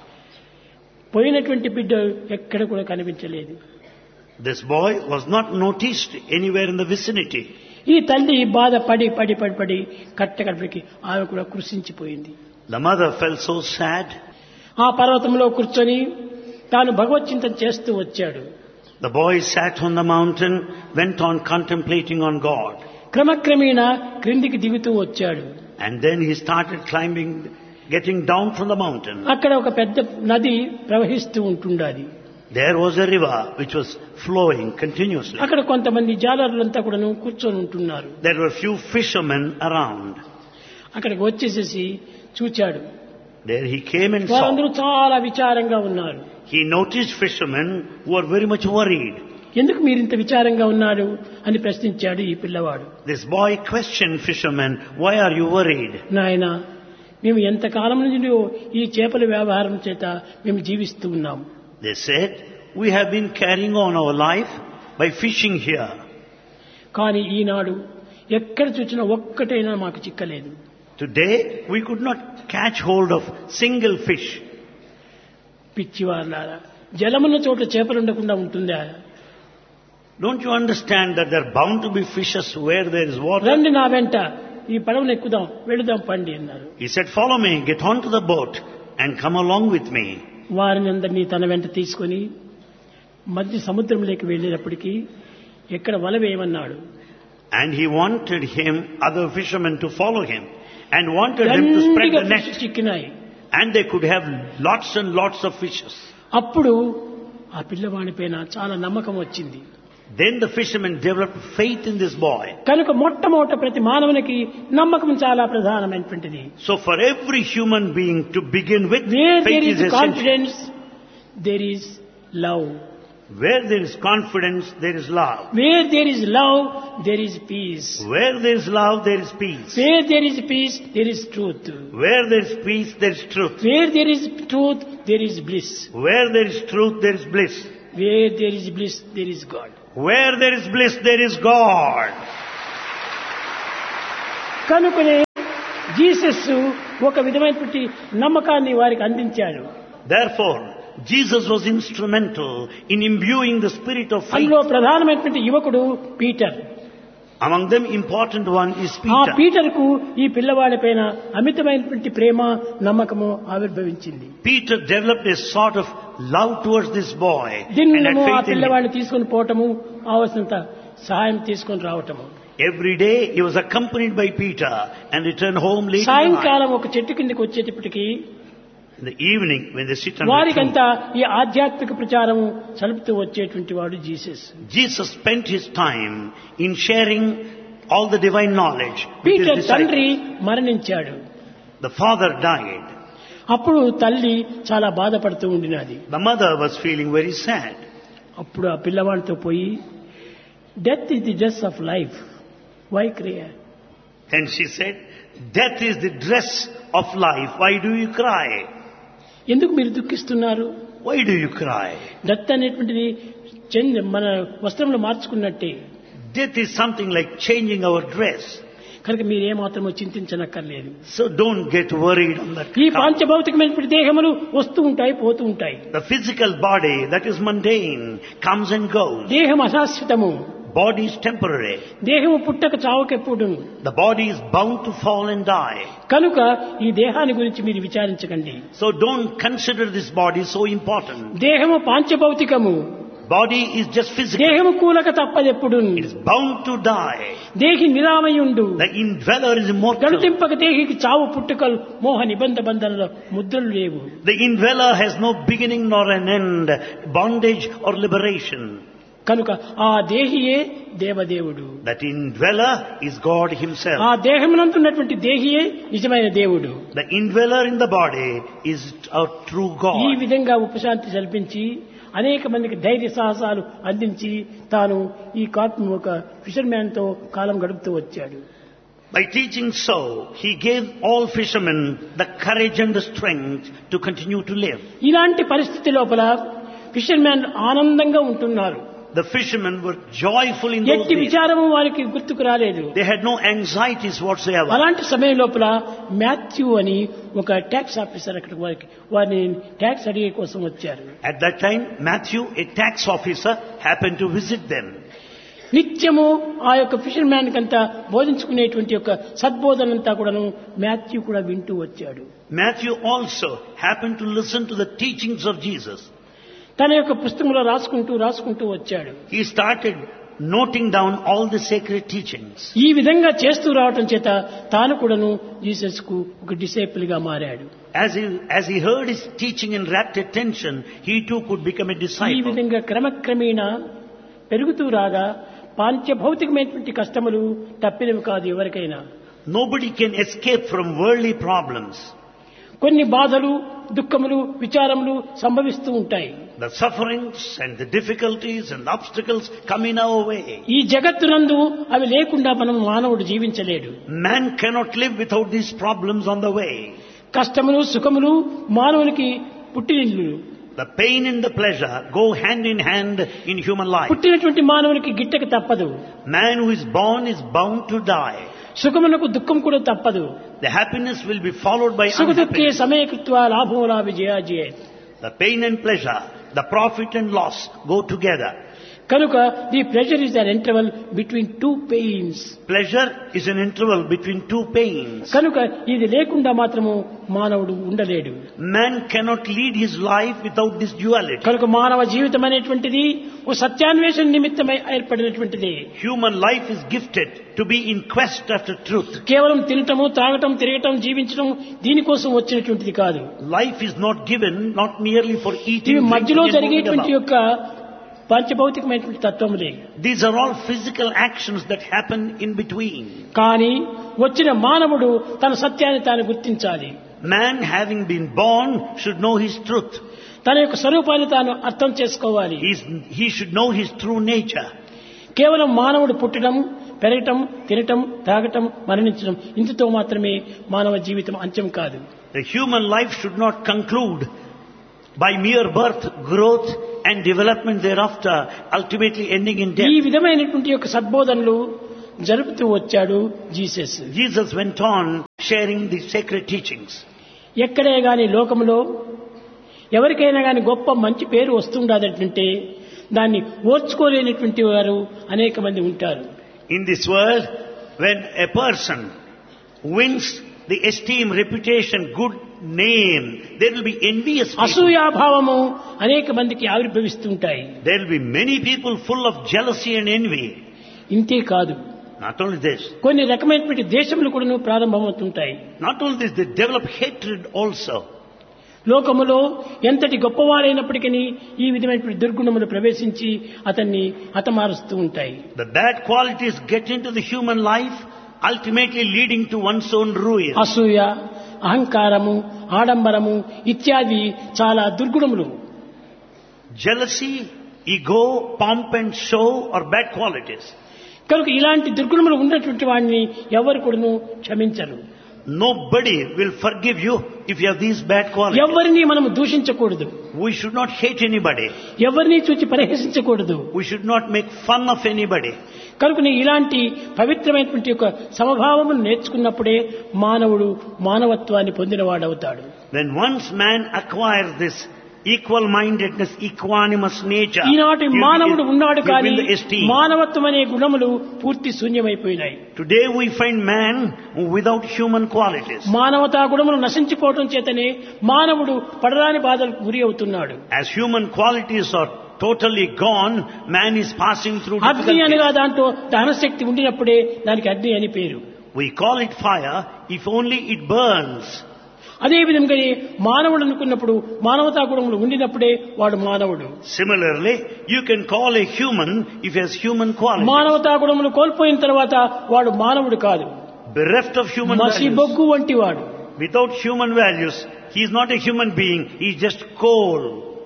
పోయినటువంటి బిడ్డ ఎక్కడ కూడా కనిపించలేదు. This boy was not noticed anywhere in the vicinity. ఈ తల్లి బాధ పడి పడి పడి పడి కట్టకడికి ఆమె కూడా కృషించిపోయింది. The mother felt so sad. ఆ పర్వతంలో కూర్చొని తాను భగవచ్చింతన చేస్తూ వచ్చాడు. The boy sat on the mountain, went on contemplating on God. క్రమక్రమేణా క్రిందికి దిగుతూ వచ్చాడు. And then he started climbing, getting down from the mountain. అక్కడ ఒక పెద్ద నది ప్రవహిస్తూ ఉంటుండాది. There was a river which was flowing continuously. అక్కడ కొంతమంది జాలరులంతా కూడా కూర్చొని ఉంటున్నారు. There were few fishermen around. అక్కడికి వచ్చేసేసి చూచాడు. There he came and వారందరూ saw. చాలా విచారంగా ఉన్నారు. He noticed fishermen who were very much worried. ఎందుకు మీరు ఇంత విచారంగా ఉన్నారు అని ప్రశ్నించాడు ఈ పిల్లవాడు. This boy questioned fishermen, why are you worried? నాయన, మేము ఎంత కాలం నుంచి ఈ చేపల వ్యవహారం చేత మేము జీవిస్తూ ఉన్నాం. They said, we have been carrying on our life by fishing here. కానీ ఈనాడు ఎక్కడ చూసినా ఒక్కటైనా మాకు చిక్కలేదు. Today we could not catch hold of single fish. పిచ్చివారులారా, జలమున్న చోట చేపలు ఉండకుండా ఉంటుందా? Don't you understand that there are bound to be fishes where there is water? రండి నా వెంట, ఈ పడవను ఎక్కుదాం, వెళుదాం పండి అన్నారు. He said, follow me, get onto the boat and come along with me. వారిని అందరినీ తన వెంట తీసుకొని మధ్య సముద్రంలోకి వెళ్ళేటప్పటికీ ఎక్కడ వల వేయమన్నాడు. And he wanted him, other fishermen, to follow him and wanted him to spread the net. చిక్కినాయి. And they could have lots and lots of fishes. అప్పుడు ఆ పిల్లవాడి పైన చాలా నమ్మకం వచ్చింది. Then the fishermen developed faith in this boy. కనుక మొట్టమొదట ప్రతి మానవునికి నమ్మకం చాలా ప్రధానమైనటువంటిది. So for every human being to begin with, Where faith there is is essential. confidence, there is love. Where there is confidence, there is love. Where there is love, there is peace. Where there is love, there is peace. Where there is peace, there is truth. Where there is peace, there is truth. Where there is truth, there is bliss. Where there is truth, there is bliss. Where there is bliss, there is God. Where there is bliss, there is God. కనుకనే Jesus ఒక విధమైనటువంటి నమ్మకాన్ని వారికి అందించాడు. Therefore, Jesus was instrumental in imbuing the spirit of faith. అందులో ప్రధానమైనటువంటి యువకుడు Peter. Among them, important one is ఆ Peter. పీటర్కు ఈ పిల్లవాడి పైన అమితమైనటువంటి ప్రేమ, నమ్మకము ఆవిర్భవించింది. Peter developed a sort of love towards this boy and దినము had ఆ faith in him. పిల్లవాడిని తీసుకొని పోవటము, కావలసినంత సహాయం తీసుకొని రావటము. Every day he was accompanied by Peter and returned home late in the night. సాయంకాలం ఒక చెట్టు కిందకి వచ్చేటప్పటికి In the evening, when they sit on the tree, వారికంతా ఈ ఆధ్యాత్మిక ప్రచారము సలుపుతూ వచ్చేటువంటి వాడు Jesus. Jesus spent his time in sharing all the divine knowledge with his Peter తండ్రి disciples. మరణించాడు. The father died. అప్పుడు తల్లి చాలా బాధపడుతూ ఉండినది. The mother was feeling very sad. అప్పుడు ఆ పిల్లవాడితో పోయి, death is the dress of life, why cry? Then she said, death is the dress of life. Why do you cry? ఎందుకు మీరు దుఃఖిస్తున్నారు? Why do you cry? Death అనేటువంటిది చెంది మన వస్త్రములు మార్చుకున్నట్టే. Death is something like changing our dress. కనుక మీరేమాత్రమో చింతించనక్కర్లేదు. So don't get worried on that ఈ count. పాంచభౌతికమైనటువంటి దేహములు వస్తూ ఉంటాయి, పోతూ ఉంటాయి. The physical body that is mundane comes and goes. దేహం అశాశ్వతము. Body is temporary. దేహము పుట్టక చావకెప్పుడు. The body is bound to fall and die. కనుక ఈ దేహాన్ని గురించి మీరు విచారించకండి. So don't consider this body so important. దేహము పాంచభౌతికము. Body is just physical. దేహము కూలక తప్పదెప్పుడు. It is bound to die. దేహి నిరామయుండు. The indweller is immortal. గణతింపక దేహికి చావు పుట్టుకలు మోహ నిబంధ బంధనలో ముద్రలు లేవు. The indweller has no beginning nor an end, bondage or liberation. కనుక ఆ దేహియే దేవదేవుడు. That indweller is God himself. ఆ దేహమునందున్నటువంటి దేహియే నిజమైన దేవుడు. The indweller in the body is our true ఈ God. విధంగా ఉపశాంతి కల్పించి అనేక మందికి ధైర్య సాహసాలు అందించి తాను ఈ కాపు ఒక ఫిషర్ మ్యాన్ తో కాలం గడుపుతూ వచ్చాడు. By teaching so, he gave all fishermen the courage and the strength to continue to live. ఇలాంటి పరిస్థితి లోపల ఫిషర్ మ్యాన్ ఆనందంగా ఉంటున్నారు. The fishermen were joyful in those ఎట్టి days. విచారము వారికి గుర్తుకు రాలేదు. They had no anxieties whatsoever. అలాంటి సమయం లోపల మాథ్యూ అని ఒక ట్యాక్స్ ఆఫీసర్ అక్కడ వారికి వారిని ట్యాక్స్ అడిగే కోసం వచ్చారు. At that time, Matthew, a tax officer, happened to visit them. నిత్యము ఆ యొక్క ఫిషర్ మ్యాన్ కంతా బోధించుకునేటువంటి యొక్క సద్బోధనంతా కూడాను మాథ్యూ కూడా వింటూ వచ్చాడు. Matthew also happened to listen to the teachings of Jesus. తన యొక్క పుస్తకంలో రాసుకుంటూ రాసుకుంటూ వచ్చాడు. He started noting down all the sacred teachings. ఈ విధంగా చేస్తూ రావటం చేత తాను కూడాను జీసస్ కు ఒక డిసైపుల్ గా మారాడు. As he, as he heard his teaching and rapt attention, he too could become a ఈ disciple. విధంగా క్రమక్రమేణా పెరుగుతూ రాగా పాంచభౌతికమైనటువంటి కష్టములు తప్పినవి కాదు ఎవరికైనా. Nobody can escape from worldly problems. కొన్ని బాధలు, దుఃఖములు, విచారములు సంభవిస్తూ ఉంటాయి. The sufferings and the difficulties and the obstacles come in our way. ఈ జగత్తునందు అవి లేకుండా మనం మానవుడు జీవించలేడు. Man cannot live without these problems on the way. కష్టములు, సుఖములు మానవునికి పుట్టినిల్లు. The pain and the pleasure go hand in hand in human life. పుట్టినటువంటి మానవునికి గిట్టక తప్పదు. Man who is born is bound to die. సుఖమునకు దుఃఖం కూడా తప్పదు. The happiness will be followed by సుఖదుఃఖే unhappiness. సమయకృత్వా లాభోలా విజయాజయ. The pain and pleasure The profit and loss go together. కనుక the pleasure is an interval between two pains. Pleasure is an interval between two pains. కనుక ఇది లేకుండా మాత్రము మానవుడు ఉండలేడు. Man cannot lead his life without this duality. కనుక మానవ జీవితం అనేటువంటిది ఓ సత్యాన్వేషణ నిమిత్తమై ఏర్పడినటువంటిది. Human life is gifted to be in quest after truth. కేవలం తినటము, త్రాగటం, తిరగటం, జీవించడం దీనికోసం వచ్చినటువంటిది కాదు. Life is not given not merely for eating. ఇవి మధ్యలో drinking, and moving జరిగేటువంటి about. యొక్క పంచభౌతికమైనటువంటి తత్వములే. These are all physical actions that happen in between. కానీ వచ్చిన మానవుడు తన సత్యాన్ని తాను గుర్తించాలి. Man, having been born, should know his truth. తన యొక్క స్వరూపాన్ని తాను అర్థం చేసుకోవాలి. He's, he should know his true nature. కేవలం మానవుడు పుట్టడం, పెరగటం, తినటం, తాగటం, మరణించడం ఇంతతో మాత్రమే మానవ జీవితం అంత్యం కాదు. The human life should not conclude by mere birth, growth and development thereafter, ultimately ending in ఈ death. విధమైనటువంటి యొక్క సద్బోధనలు జరుపుతూ వచ్చాడు Jesus. Jesus went on sharing the sacred teachings. ఎక్కడే గాని లోకంలో ఎవరికైనా గాని గొప్ప మంచి పేరు వస్తుండదంటే దాన్ని ఓర్చుకోలేనటువంటి వారు అనేక మంది ఉంటారు. In this world, when a person wins the esteem, reputation, good name, there will be envious people. అసూయాభావము అనేక మందికి ఆవిర్భవిస్తుంటాయి. There will be many people full of jealousy and envy. ఇంతే కాదు, Not only this, కొన్ని రకమైనటువంటి దేశములు కూడా ప్రారంభమవుతుంటాయి. not only this, they develop hatred also. లోకములో ఎంతటి గొప్పవారైనప్పటికీ ఈ విధమైనటువంటి దుర్గుణములు ప్రవేశించి అతన్ని హతమారుస్తూ ఉంటాయి. The bad qualities get into the human life, ultimately leading to one's own ruin. అసూయ, అహంకారము, ఆడంబరము ఇత్యాది చాలా దుర్గుణములు. Jealousy, ego, pomp and show are bad qualities. కనుక ఇలాంటి దుర్గుణములు ఉన్నటువంటి వాడిని ఎవరు కూడాను క్షమించరు. Nobody will forgive you if you have these bad qualities. ఎవరిని మనము దూషించకూడదు. We should not hate anybody. ఎవరిని చూచి పరిహసించకూడదు. We should not make fun of anybody. కనుక ఇలాంటి పవిత్రమైనటువంటి యొక్క సమభావమును నేర్చుకున్నప్పుడే మానవుడు మానవత్వాన్ని పొందినవాడవుతాడు. When once man acquires this equal mindedness, equanimous nature, ఈనాటి you మానవుడు will- ఉన్నాడు you కానీ win the esteem. మానవత్వం అనే గుణములు పూర్తి శూన్యమైపోయినాయి. Today we find man without human qualities. మానవతా గుణములు నశించిపోవడం చేతనే మానవుడు పడరాని బాధలకు గురి అవుతున్నాడు. As human qualities are totally gone, man is passing through అగ్ని అనగా difficulties. దాంట్లో దహనశక్తి ఉండినప్పుడే దానికి అగ్ని అని పేరు. We call it fire if only it burns. అదే విధంగానే మానవుడు అనుకున్నప్పుడు మానవతా గుణములు ఉండినప్పుడే వాడు మానవుడు. Similarly, you can call a human if he has human qualities. మానవతా గుణములు కోల్పోయిన తర్వాత వాడు మానవుడు కాదు, Bereft of human మసి values. బొగ్గు వంటి వాడు. Without human values, he is not a human being, he is just coal.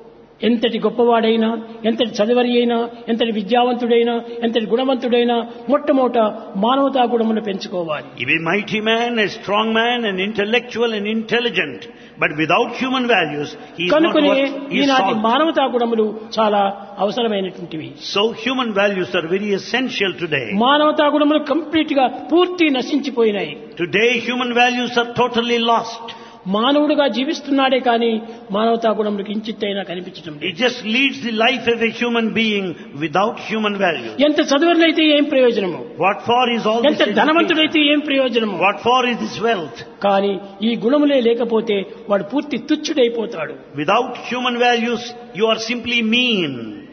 ఎంతటి గొప్పవాడైనా, ఎంతటి చదివరి అయినా, ఎంతటి విద్యావంతుడైనా, ఎంతటి గుణవంతుడైనా మొట్టమొదట మానవతా గుణములు పెంచుకోవాలి. He be a mighty man, a strong man, an intellectual and intelligent. But without human values, he is not కనుకనే worth his ఈనాటి salt. మానవతా గుణములు చాలా అవసరమైనటువంటివి. So human values are very essential today. మానవతా గుణములు కంప్లీట్ గా పూర్తి నశించిపోయినాయి. Today human values are totally lost. మానవుడుగా జీవిస్తున్నాడే కానీ మానవతా గుణములకు ఇంచిత్తైనా కనిపించడం He లేదు. just leads the life of a human being without human values. ఎంత చదువులైతే ఏం ప్రయోజనము, What for is all this ఎంత education? ధనవంతుడైతే ఏం ప్రయోజనము. What for is this wealth? కానీ ఈ గుణములే లేకపోతే వాడు పూర్తి తుచ్చుడైపోతాడు. Without human values, you are simply mean.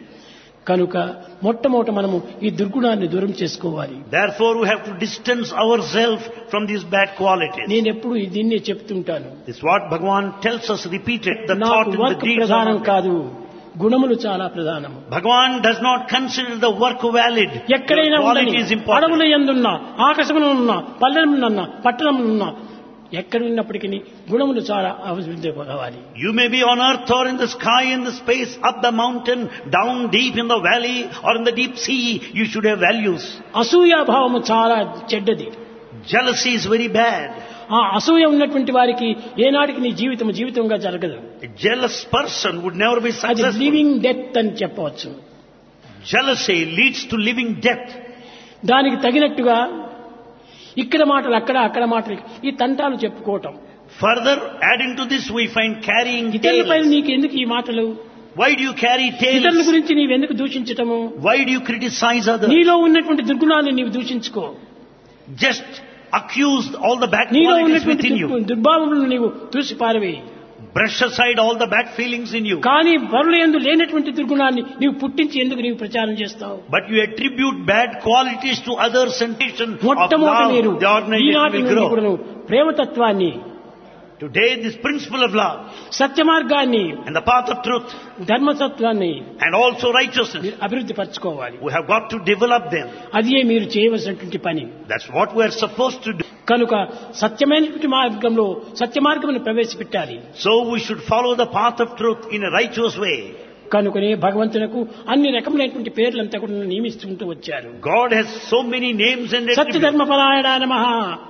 కనుక మొట్టమొదట మనము ఈ దుర్గుణాన్ని దూరం చేసుకోవాలి. Therefore, we have to distance ourselves from these bad qualities. నేను ఎప్పుడు దీన్నే చెప్తుంటాను. This is what Bhagavan tells us repeated. The నాకు thought and the work deeds ప్రధానం are కాదు, గుణములు చాలా ప్రధానము. Bhagavan does not consider the work valid. ఎక్కడైనా The quality ఉండని, is important. అడవుల యందున్నా, ఆకాశమునున్నా, పల్లెమునున్నా, పట్టణమునున్నా, ఎక్కడ ఉన్నప్పటికీ గుణములు చాలా అభివృద్ధి కావాలి. You may be on earth or in the sky, in the space, up the mountain, down deep in the valley or in the deep sea. You should have values. అసూయాభావము చాలా చెడ్డది. Jealousy is very bad. ఆ అసూయ ఉన్నటువంటి వారికి ఏనాటికి నీ జీవితం జీవితంగా జరగదు. A jealous person would never be అది successful. లివింగ్ డెత్ అని చెప్పవచ్చు. Jealousy leads to living death. దానికి తగినట్టుగా ఇక్కడ మాటలు అక్కడ, అక్కడ మాటలు ఈ తంటాలు చెప్పుకోవటం. Further, adding to this, we find carrying ఇతరులపై tales. నీకు ఎందుకు ఈ మాటలు? Why do you carry ఇతరుల tales? గురించి నీవెందుకు దూషించటము? Why do you criticize others? నీలో ఉన్నటువంటి దుర్గుణాలను నీవు దూషించుకో. Just accuse all the bad నీలో qualities ఉన్నటువంటి within you. దుర్గు- దుర్భావములను నీవు దూసి పారవేయి. Brush aside all the bad feelings in you. కానీ వరుల యందు లేనటువంటి దుర్గుణాన్ని నీవు పుట్టించి ఎందుకు నీవు ప్రచారం చేస్తావు? But you attribute bad qualities to others and of మొట్టమొదటి love, మీరు the organization ఈనాటి will నుండి grow. కూడాను ప్రేమతత్వాన్ని, Today this principle of love సత్య మార్గాన్ని, and the path of truth ధర్మతత్వాన్ని and also righteousness, మీరు అభివృద్ధి పరచుకోవాలి. we have got to develop them. అదే మీరు చేయవలసినటువంటి పని. That's what we are supposed to do. కనుక సత్యమైనటువంటి మార్గంలో సత్య మార్గమును ప్రవేశపెట్టాలి. So we should follow the path of truth in a righteous way. కనుకనే భగవంతునకు అన్ని రకములైనటువంటి పేర్లంతా కూడా నియమిస్తుంటూ వచ్చారు. God has so many names and attributes, సత్యధర్మపరాయణ నమః,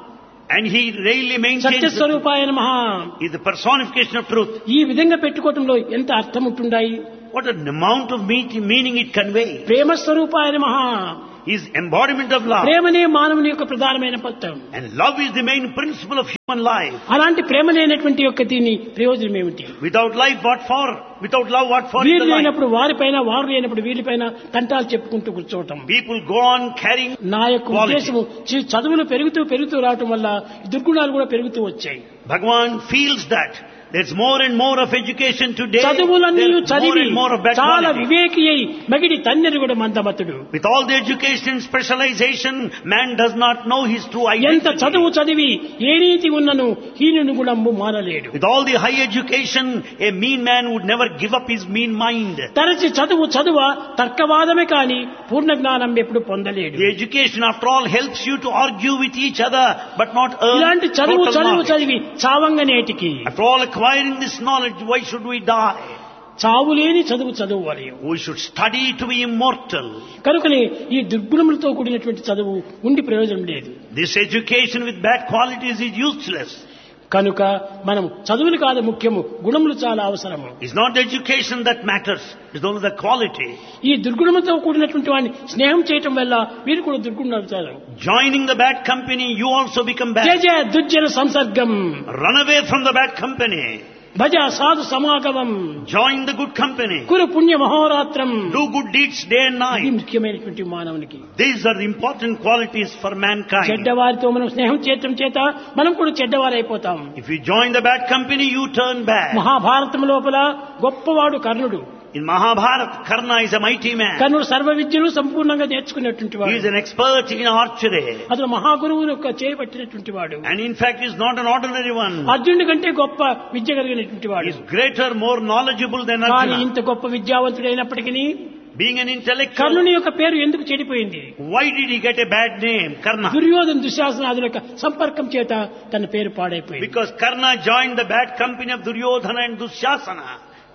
and He really maintains the truth. సత్యస్వరూపాయ నమః. He is the personification of truth. ఈ విధంగా పెట్టుకోవటంలో ఎంత అర్థం ఉంటుండాయి. What an amount of meat- meaning it conveys. ప్రేమస్వరూపాయ నమః. He is embodiment of love. ప్రేమనే మానవుని యొక్క ప్రధానమైన పత్రం. And love is the main principle of human life. అలాంటి ప్రేమ లేనటువంటి యొక్క దీని ప్రయోజనం ఏమిటి? Without life, what for? Without love, what for? is వీరు the life? లేనప్పుడు వారిపైన, వారు లేనప్పుడు వీరిపైన తంటాలు చెప్పుకుంటూ కూర్చోవటం. People go on carrying. నా యొక్క Quality. ఉద్దేశము చి- చదువులు పెరుగుతూ పెరుగుతూ రావటం వల్ల ఈ దుర్గుణాలు కూడా పెరుగుతూ వచ్చాయి. Bhagavan feels that there's more and more of education today. చదువులన్నీ There's more చదివి and more of bad చాలా quality. వివేకి అయి మగిడి తన్నెరు కూడా మందమతుడు. With all the education and specialization, man does not know his true ఎంత identity. చదువు చదివి ఏ రీతి ఉన్నను హీనుని గుణము మానలేడు. With all the high education, a mean man would never give up his mean mind. తరచి చదువు చదువ తర్కవాదమే కాని పూర్ణ జ్ఞానం ఎప్పుడు పొందలేడు. The education, after all, helps you to argue with each other, but not earn ఇలాంటి చదువు total చదువు knowledge. చదివి చావంగనేటికి After all acquiring this knowledge, why should we die? చావు లేని చదువు చదువు వలయం. We should study to be immortal. కనుకనే ఈ దుర్గుణములతో కూడినటువంటి చదువు ఉండి ప్రయోజనం లేదు. This education with bad qualities is useless. కనుక మనం చదువులు కాదు ముఖ్యము, గుణములు చాలా అవసరము. It's not the education that matters, it's only the quality. ఈ దుర్గుణములతో కూడినటువంటి వాడిని స్నేహం చేయటం వల్ల వీరు కూడా దుర్గుణులు అవుతారు. Joining the bad company, you also become bad. త్యజ దుర్జన సంసర్గం, Run away from the bad company. భజ సాధు సమాగమం, Join the good company. కురు పుణ్య మహోరాత్రం. Do good deeds day and ఇది night. ముఖ్యమైనటువంటి మానవునికి. These are the important qualities for mankind. చెడ్డవారితో మనం స్నేహం చేయటం చేత మనం కూడా చెడ్డవారైపోతాం. If you join the bad company, you turn bad. Mahabharatam లోపల గొప్పవాడు కర్ణుడు. In Mahabharata, Karna is a mighty man. కర్ణుడు సర్వ విద్యను సంపూర్ణంగా నేర్చుకున్నటువంటి He వాడు. is an expert in archery. అతను మహాగురువు యొక్క చేయబట్టినటువంటి వాడు. And in fact, is not an ordinary one. అర్జునుడి కంటే గొప్ప విద్య కలిగినటువంటి He వాడు. is greater, more knowledgeable than కానీ Arjuna. ఇంత గొప్ప విద్యావంతుడైనప్పటికీ Being an intellectual, కర్ణుని యొక్క పేరు ఎందుకు చెడిపోయింది? why did he get a bad name? Karna. Duryodhana దుశ్శాసనాదుల యొక్క సంపర్కం చేత తన పేరు పాడైపోయింది. Because Karna joined the bad company of Duryodhana and Dushasana.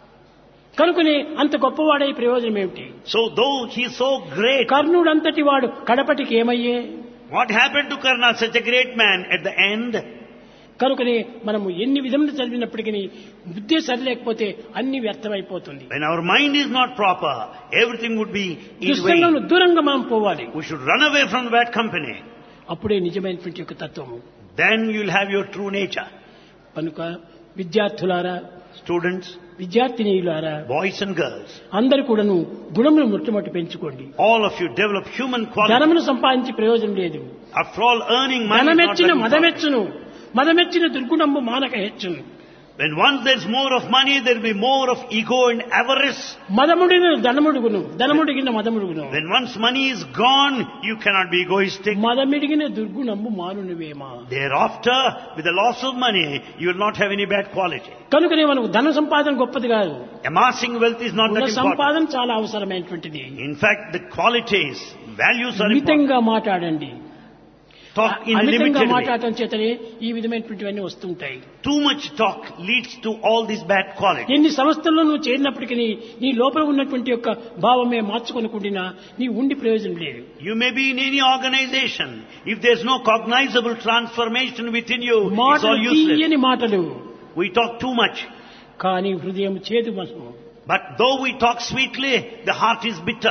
కనుకనే అంత గొప్పవాడై ప్రయోజనం ఏమిటి? So though he is so great, కర్ణుడు అంతటి వాడు కడపటికి ఏమయ్యే? what happened to Karna, such a great man, at the end? కనుకనే మనము ఎన్ని విధములు చదివినప్పటికీ బుద్ధి సరిలేకపోతే అన్ని వ్యర్థమైపోతుంది. When our mind is not proper, everything would be in దుస్సంగంలో vain. దూరంగా మనం పోవాలి. We should run away from the bad company. అప్పుడే నిజమైనటువంటి యొక్క తత్వము. Then you'll have your true nature. కనుక విద్యార్థులారా, Students, విద్యార్థినీయులారా, boys and girls, అందరూ కూడాను గుణములు మొట్టమొదటి పెంచుకోండి. all of you develop human qualities. ధనమును సంపాదించి ప్రయోజనం లేదు. After all, earning money is not ధనమెచ్చిన very important. మదమెచ్చును, మదమెచ్చిన దుర్గుణము మానక హెచ్చును. When once there's more of money, there'll be more of ego and avarice. మదముడిగిన ధనముడుగును, ధనముడిగిన మదముడుగును. When once money is gone, you cannot be egoistic. మదమిడిగిన దుర్గుణము మానునివేమా. Thereafter, with the loss of money, you will not have any bad quality. కనుకనే మనకు ధన సంపాదన గొప్పది కాదు. Amassing wealth is not Guna that important. సంపాదన చాలా అవసరమైనటువంటిది. In fact, the qualities, values are important. మితంగా మాట్లాడండి. Talk in a అమితంగా limited way. మాట్లాడటం చేతనే ఈ విధమైనటువంటివన్నీ వస్తుంటాయి. Too much talk leads to all these bad qualities. ఎన్ని సంస్థల్లో నువ్వు చేరినప్పటికీ నీ లోపల ఉన్నటువంటి యొక్క భావమే మార్చుకొనకుండా నీ ఉండి ప్రయోజనం లేదు. You may be in any organization. If there's no cognizable transformation within you, it's all మాటలు useless. తీయని మాటలు, We talk too much. కానీ హృదయం చేదు మనసు, But though we talk sweetly, the heart is bitter.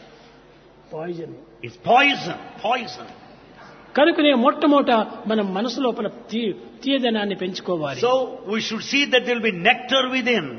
Poison. It's poison, poison. కనుకనే మొట్టమొదట మనం మనసు లోపల తీ- తీయదనాన్ని పెంచుకోవాలి. So we should see that there will be nectar within.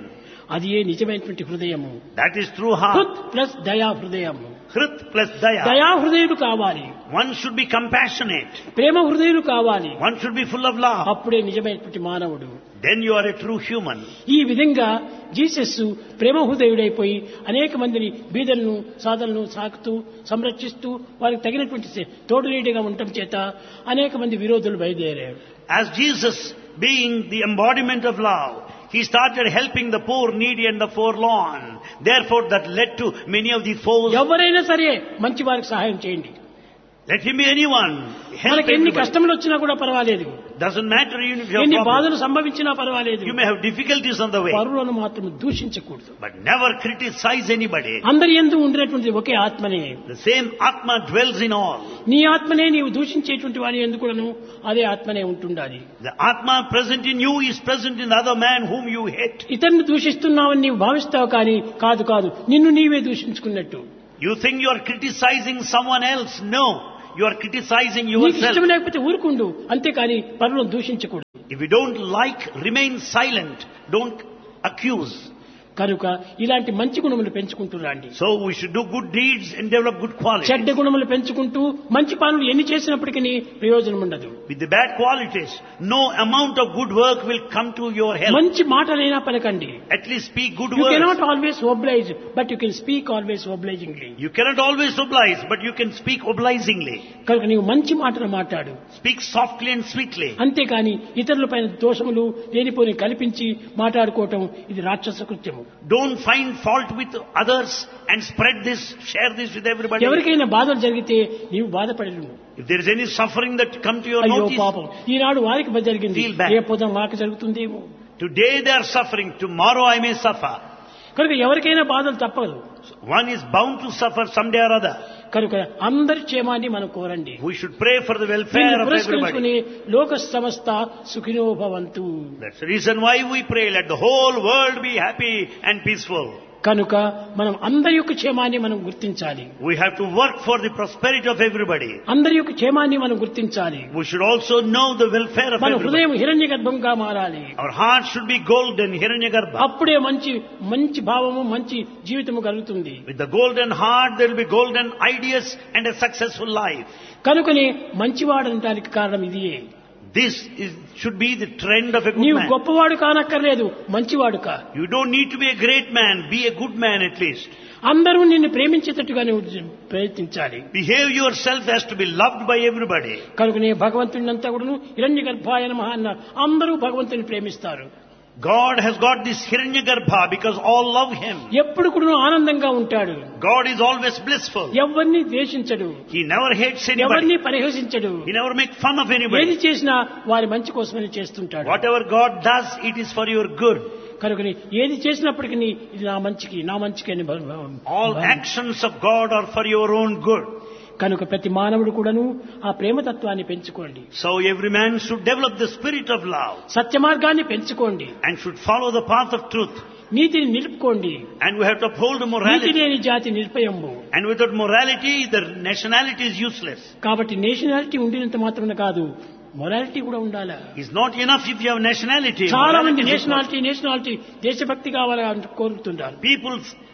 అది ఏ నిజమైనటువంటి హృదయము. That is true heart. హృత్ plus దయా హృదయము. Hrit plus daya. దయా హృదయుడు కావాలి. One should be compassionate. ప్రేమ హృదయుడు కావాలి. One should be full of love. అప్పుడే నిజమైనటువంటి మానవుడు. Then you are a true human. ఈ విధంగా జీసస్ ప్రేమ హృదయుడైపోయి అనేక మందిని బీదలను సాధనలను సాకుతూ సంరక్షిస్తూ వారికి తగినటువంటి తోడు నీడిగా ఉండటం చేత అనేక మంది విరోధులు బయలుదేరారు. As Jesus, being the embodiment of love, he started helping the poor, needy and the forlorn. Therefore that led to many of the foes. ఎవరైనా సరే మంచి వారికి సహాయం చేయండి. Let him be anyone. Help మనకి ఎన్ని everybody. కష్టములు వచ్చినా కూడా పర్వాలేదు, Doesn't matter even if you ఎన్ని have బాధలు problems. సంభవించినా పర్వాలేదు, You may have difficulties on the way. పరులను మాత్రం దూషించకూడదు. But never criticize anybody. అందరి యందు ఉండినటువంటి ఒకే ఆత్మనే. The same Atma dwells in all. నీ ఆత్మనే నీవు దూషించేటువంటి వాని ఎందుకును అదే ఆత్మనే ఉంటుండాలి. The Atma present in you is present in the other man whom you hate. ఇతన్ని దూషిస్తున్నావని నీవు భావిస్తావు కానీ కాదు కాదు నిన్ను నీవే దూషించుకున్నట్టు. You think you are criticizing someone else. No. You are criticizing నీకు yourself. ఇష్టం లేకపోతే ఊరుకుండు, అంతేకాని పరులను దూషించకూడదు. If you don't like, remain silent. Don't accuse. కనుక ఇలాంటి మంచి గుణములు పెంచుకుంటున్నాండి. So we should do good deeds and develop good qualities. చెడ్డ గుణములు పెంచుకుంటూ మంచి పనులు ఎన్ని చేసినప్పటికీ ప్రయోజనం ఉండదు. With the bad qualities, no amount of good work will come to your help. మంచి మాటలైనా పలకండి. At least speak good You words. cannot always oblige, but you can speak always obligingly. You cannot always oblige, but you can speak obligingly. కనుక నీవు మంచి మాటలు మాట్లాడు, Speak softly and sweetly. అంతేకాని ఇతరులపైన దోషములు లేనిపోని కల్పించి మాట్లాడుకోవటం ఇది రాక్షస కృత్యము. Don't find fault with others and spread this, share this with everybody. ఎవరికైనా బాధలు జరిగితే నీవు బాధపడను. If there is any suffering that come to your అయ్యో notice, పాపం ఈనాడు వారికి బ- జరిగింది, Feel bad. ఏ పొదం మాకు జరుగుతుందేమో. today they are suffering, tomorrow I may suffer. కనుక ఎవరికైనా బాధలు తప్పదు. One is bound to suffer someday or other. కనుక అందరి క్షేమాన్ని మనం కోరండి. We should pray for the welfare దీన్ని of everybody. పురస్కరించుకుని లోక సమస్త సుఖినో భవంతు. That's the reason why we pray, let the whole world be happy and peaceful. కనుక మనం అందరి యొక్క క్షేమాన్ని మనం గుర్తించాలి. We have to work for the prosperity of everybody. అందరి యొక్క క్షేమాన్ని మనం గుర్తించాలి. We should also know the welfare of మన everybody. హృదయం హిరణ్య గర్భంగా మారాలి. Our heart should be golden, Hiranyagarbha. అప్పుడే మంచి మంచి భావము మంచి జీవితము కలుగుతుంది. With the golden heart there will be golden ideas and a successful life. కనుకనే మంచివాడనటానికి కారణం ఇదియే. This is, should be the trend of a good నీవు man. గొప్పవాడు కానక్కర్లేదు, మంచివాడు కా. You don't need to be a great man, be a good man at least. అందరూ నిన్ను ప్రేమించేటట్టుగా నువ్వు ప్రయత్నించాలి. Behave yourself as to be loved by everybody. కనుకనే భగవంతుడినంతా కూడా హిరణ్య గర్భాయ నమః అన్న అందరూ భగవంతుని ప్రేమిస్తారు. God has got this Hiranyagarbha because all love him. ఎప్పుడు కూడా ఆనందంగా ఉంటాడు. God is always blissful. ఎవరిని ద్వేషించడు, He never hates anybody. ఎవరిని పరిహసించడు. He never makes fun of ఏది anybody. చేసినా వారి మంచి కోసమని చేస్తుంటాడు. Whatever God does, it is for your good. కనుకని ఏది చేసినప్పటికీ ఇది నా మంచికి నా మంచికి అని భ- భ- All actions of God are for your own good. కనుక ప్రతి మానవుడు కూడాను ఆ ప్రేమతత్వాన్ని పెంచుకోండి. So every man should develop the spirit of love సత్య మార్గాన్ని పెంచుకోండి. and should follow the path of truth. నీతిని నిలుపుకోండి. And we have to uphold NITI morality. లేని జాతి నిర్భయంబు. And without morality, the nationality is useless. కాబట్టి నేషనాలిటీ ఉండినంత మాత్రమే కాదు, morality కూడా ఉండాలా. It's not enough if you have nationality. చాలా మంది Morality is నేషనాలిటీ నేషనాలిటీ దేశభక్తి కావాలని కోరుతుంటారు. important. People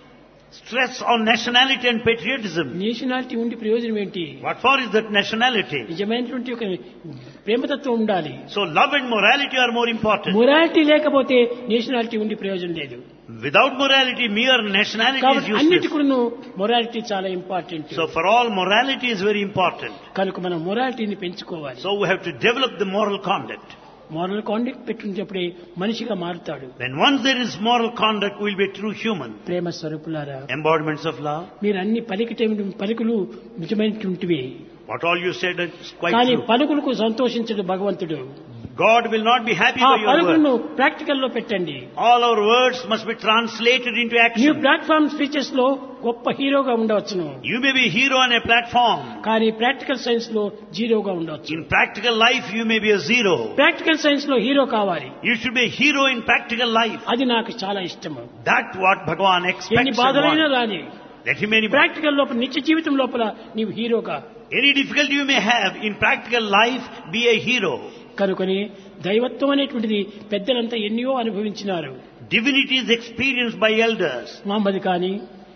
stress on nationality and patriotism. Nationality ఉండి ప్రయోజనం ఏంటి? What for is that nationality? నిజమైనటువంటి ఒక ప్రేమతత్వం ఉండాలి. So love and morality are more important. Morality లేకపోతే నేషనాలిటీ ఉండి ప్రయోజనం లేదు. Without morality, mere nationality is కాబట్టి అన్నిటి useless. కూడా మొరాలిటీ చాలా important. So for all, morality is very important. కనుక మనం మొరాలిటీని పెంచుకోవాలి. So we have to develop the moral conduct. Moral conduct పెట్టుకునేటప్పుడే మనిషిగా మారుతాడు. When once there is moral conduct, we will be a true human. ప్రేమ స్వరూపులారా, Embodiments of love. మీరు అన్ని పలికితే పలుకులు నిజమైనటువంటివి. What all you said is quite కానీ true. పలుకులకు సంతోషించడు భగవంతుడు. God will not be happy ఆ by your పలుకులను words. ప్రాక్టికల్ లో పెట్టండి. All our words must be translated into new action. Platform speeches లో గొప్ప హీరోగా ఉండవచ్చును, You may be a hero on a platform. కానీ ప్రాక్టికల్ సైన్స్ లో జీరోగా ఉండవచ్చు. In practical life, you may be a zero. Practical science లో hero కావాలి. You should be a hero in practical life. అది నాకు చాలా ఇష్టము. That what Bhagavan ఎన్ని expects and బాధలైనా wants. రాని Let him any, ప్రాక్టికల్ లోపల నిత్య జీవితం లోపల నీవు హీరోగా. any difficulty you may have in practical life, be a hero. కనుకొని దైవత్వం అనేటువంటిది పెద్దలంతా ఎన్నో అనుభవించినారు. Divinity is experienced by elders. Mohammed కానీ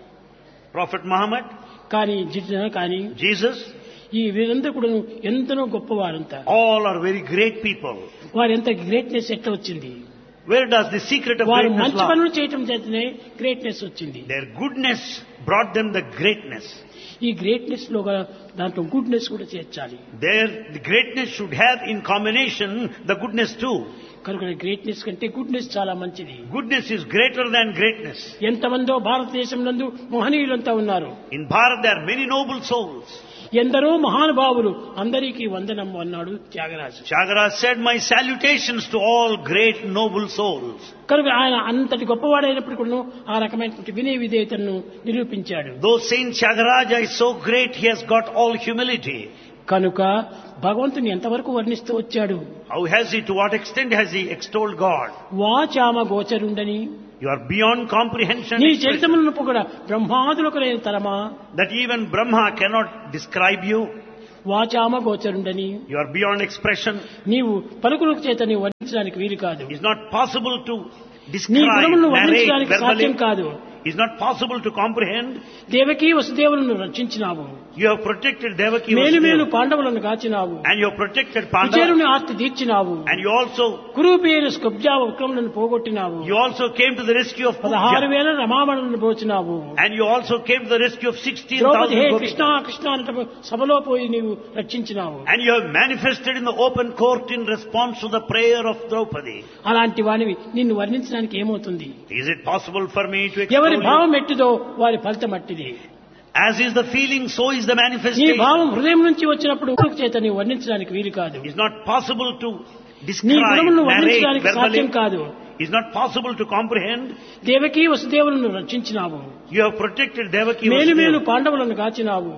Prophet Muhammad, కానీ జిజ్నా కానీ Jesus, ఈ వీరందరూ కూడా ఎంతనో గొప్పవారంతా. all are very great people. వారి ఎంత గ్రేట్నెస్ ఎట్లా వచ్చింది? Where does the secret of వారు greatness మంచి lie? పనులు చేయటం చేతనే గ్రేట్నెస్ వచ్చింది. Their goodness brought them the greatness. ఈ గ్రేట్నెస్ లో గల దాంట్లో గుడ్నెస్ కూడా చేర్చాలి. Their the greatness should have in combination the goodness too. కనుక గ్రేట్నెస్ కంటే గుడ్నెస్ చాలా మంచిది. Goodness is greater than greatness. ఎంతమందో భారతదేశం నందు మహనీయులంతా ఉన్నారు. In Bharat there are many noble souls. ఎందరో మహానుభావులు, అందరికీ వందనం అన్నాడు Tyagaraju. Tyagaraja said, my salutations to all great noble souls. కనుక ఆయన అంతటి గొప్పవాడైనప్పుడు కూడా ఆ రకమైనటువంటి వినయ విధేయతను నిరూపించాడు. Though Saint Tyagaraja is so great, he has got all humility. కనుక భగవంతుని ఎంతవరకు వర్ణిస్తూ వచ్చాడు? How has he, to what extent has he extolled God? వాచామ గోచరుండని You are beyond comprehension. నీ expression. చరితములను కూడా బ్రహ్మాదులకు లేని తరమా, That even Brahma cannot describe you. వాచామ గోచరుండని You are beyond expression. నీవు పలుకుల చేత నీవు వర్ణించడానికి వీలు కాదు. It's not possible to నీ describe, గుణములను narrate వర్ణించడానికి సాధ్యం verbally. కాదు. It's not possible to comprehend. Devaki వసుదేవులను రక్షించినావు, You have protected Devaki మేలు మేలు Vasudeva, పాండవులను కాచినావు, and you have protected Pandava, కుచేరుని ఆస్తి తీర్చినావు, and you also కురూపేరు స్కబ్జా విక్రములను పోగొట్టినావు, you also came to the rescue of పదహారు Pujya, వేల రమామణులను పోచినావు, and you also came to the rescue of sixteen Draupadi hey thousand Krishna Gopikas, Krishna అంటే సభలో పోయి నీవు రక్షించినావు. and you have manifested in the open court in response to the prayer of Draupadi. అలాంటి వానివి నిన్ను వర్ణించడానికి ఏమవుతుంది? Is it possible for me to ఎవరి extol you? భావం ఎట్టిదో వారి ఫలితం అట్టిది. As is the feeling, so is the నీ manifestation. భావం హృదయం నుంచి వచ్చినప్పుడు ఊరుకు చేత నీవు వర్ణించడానికి వీలు కాదు. It's not possible to నీ describe, గుణములను narrate వర్ణించడానికి సాధ్యం verbally. కాదు. It's not possible to comprehend. Devaki వసుదేవులను రక్షించినావు, You have protected Devaki మేలు మేలు Vasudeva, పాండవులను కాచినావు,